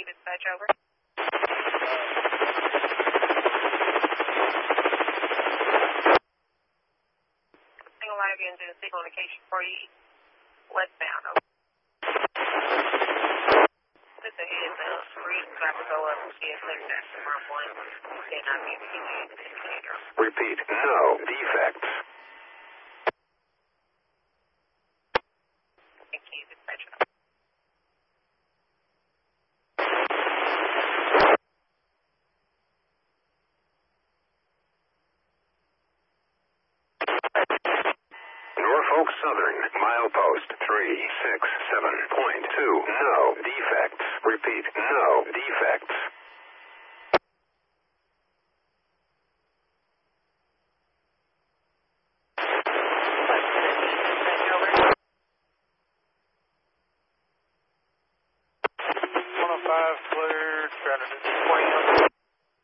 Key dispatch, over. Single live engine signal indication for you. Westbound, over. This ahead, read traffic go up, CSX action mark 1. Then I'm using indicator. Repeat, no defects. Key dispatch, over. Norfolk Southern, milepost 367.2. No defects. Repeat, no defects. Dispatch, over. 105 cleared, trying to do 40.